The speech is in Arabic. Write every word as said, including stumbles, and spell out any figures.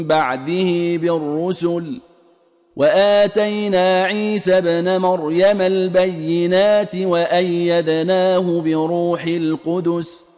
بعده بالرسل وآتينا عيسى ابن مريم البينات وأيدناه بروح القدس